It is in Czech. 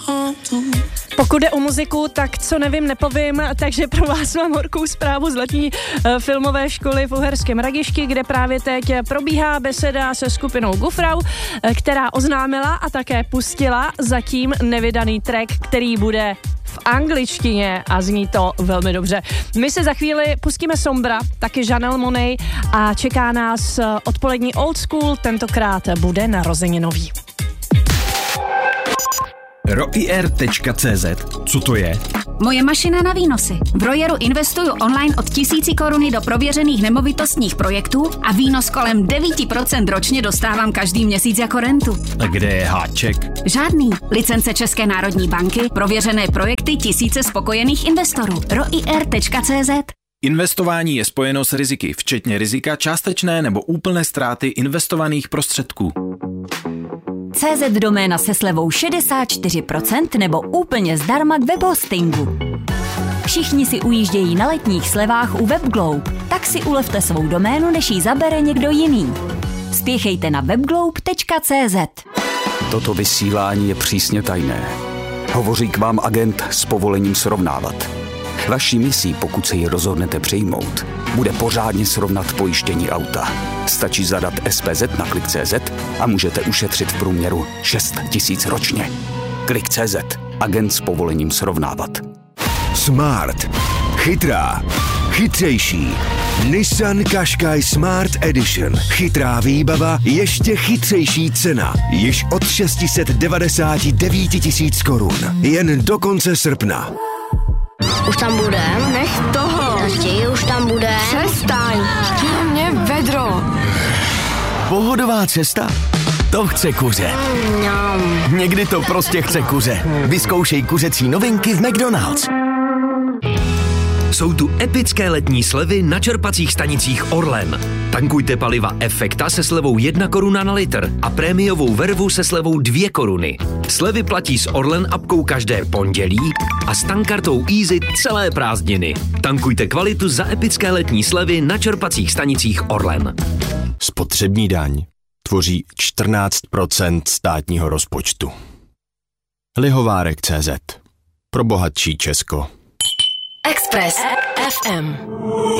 Pokud jde o muziku, tak co nevím, nepovím, takže pro vás mám horkou zprávu z letní filmové školy v Uherském Hradišti, kde právě teď probíhá beseda se skupinou Gufrau, která oznámila a také pustila zatím nevydaný track, který bude v angličtině a zní to velmi dobře. My se za chvíli pustíme Sombra, taky Janelle Monáe a čeká nás odpolední old school, tentokrát bude narozeninový. roier.cz. Co to je? Moje mašina na výnosy. V Royeru investuju online od 1000 koruny do prověřených nemovitostních projektů a výnos kolem 9% ročně dostávám každý měsíc jako rentu. A kde je háček? Žádný. Licence České národní banky, prověřené projekty, tisíce spokojených investorů. roier.cz. Investování je spojeno s riziky, včetně rizika částečné nebo úplné ztráty investovaných prostředků. CZ doména se slevou 64% nebo úplně zdarma k webhostingu. Všichni si ujíždějí na letních slevách u WebGlobe, tak si ulevte svou doménu, než ji zabere někdo jiný. Spěchejte na webglobe.cz. Toto vysílání je přísně tajné. Hovoří k vám agent s povolením srovnávat. Vaší misí, pokud se ji rozhodnete přijmout, bude pořádně srovnat pojištění auta. Stačí zadat SPZ na Klik.cz a můžete ušetřit v průměru 6 000 ročně. Klik.cz. Agent s povolením srovnávat. Smart. Chytrá. Chytřejší. Nissan Qashqai Smart Edition. Chytrá výbava, ještě chytřejší cena. Již od 699 000 korun. Jen do konce srpna. Už tam bude? Nech toho. Naštěji už tam bude. Přestaň. Chtěl mě vedro. Pohodová cesta? To chce kuře. Někdy to prostě chce kuře. Vyzkoušej kuřecí novinky v McDonald's. Jsou tu epické letní slevy na čerpacích stanicích Orlen. Tankujte paliva Effekta se slevou 1 koruna na litr a prémiovou vervu se slevou 2 koruny. Slevy platí s Orlen apkou každé pondělí a s tankkartou Easy celé prázdniny. Tankujte kvalitu za epické letní slevy na čerpacích stanicích Orlen. Spotřební daň tvoří 14% státního rozpočtu. Lihovárek.cz. Pro bohatší Česko. Express FM.